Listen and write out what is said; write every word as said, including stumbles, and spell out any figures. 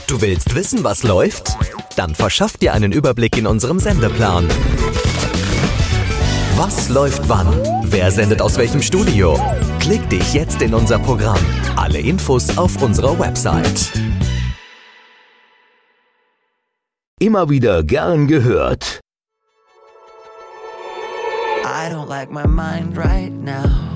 Du willst wissen, was läuft? Dann verschaff dir einen Überblick in unserem Sendeplan. Was läuft wann? Wer sendet aus welchem Studio? Klick dich jetzt in unser Programm. Alle Infos auf unserer Website. Immer wieder gern gehört. I don't like my mind right now.